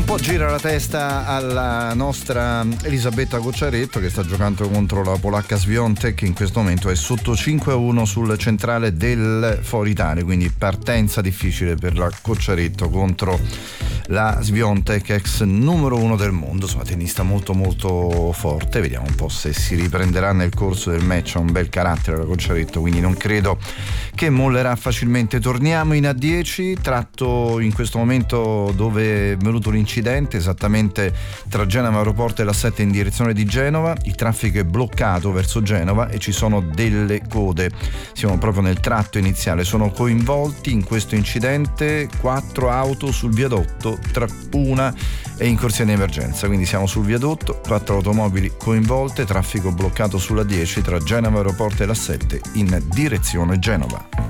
po' gira la testa alla nostra Elisabetta Cocciaretto, che sta giocando contro la polacca Swiatek, che in questo momento è sotto 5-1 sul centrale del Foro Italia, quindi partenza difficile per la Cocciaretto contro la Swiatek, ex numero 1 del mondo, insomma tennista molto molto forte. Vediamo un po' se si riprenderà nel corso del match. Ha un bel carattere la Cocciaretto, quindi non credo che mollerà facilmente. Torniamo in A10, tratto in questo momento dove è venuto l'incidente, esattamente tra Genova Aeroporto e la 7 in direzione di Genova. Il traffico è bloccato verso Genova e ci sono delle code. Siamo proprio nel tratto iniziale. Sono coinvolti in questo incidente 4 auto sul viadotto, tra una è in corsia di emergenza, quindi siamo sul viadotto, 4 automobili coinvolte, traffico bloccato sulla 10 tra Genova Aeroporto e la 7 in direzione Genova.